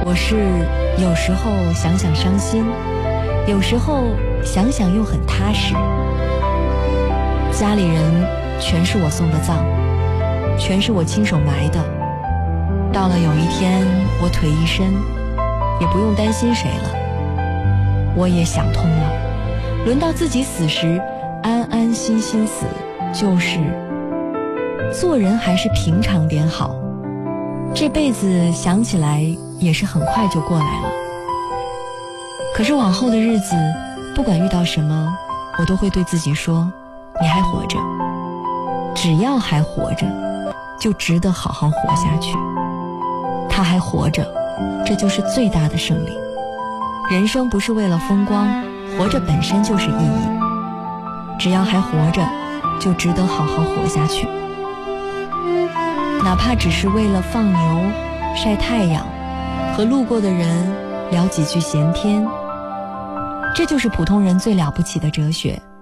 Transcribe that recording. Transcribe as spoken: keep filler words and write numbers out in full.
我是有时候想想伤心，有时候想想又很踏实。家里人全是我送的葬，全是我亲手埋的。到了有一天我腿一伸，也不用担心谁了。我也想通了，轮到自己死时，安安心心死，就是做人还是平常点好。这辈子想起来也是很快就过来了。可是往后的日子，不管遇到什么，我都会对自己说，你还活着，只要还活着，就值得好好活下去。他还活着，这就是最大的胜利。人生不是为了风光，活着本身就是意义。只要还活着，就值得好好活下去。哪怕只是为了放牛、晒太阳，和路过的人聊几句闲天，这就是普通人最了不起的哲学。